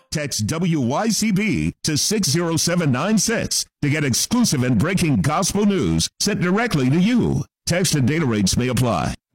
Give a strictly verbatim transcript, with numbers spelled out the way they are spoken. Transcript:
text W Y C B to six zero seven nine six to get exclusive and breaking gospel news sent directly to you. Text and data rates may apply.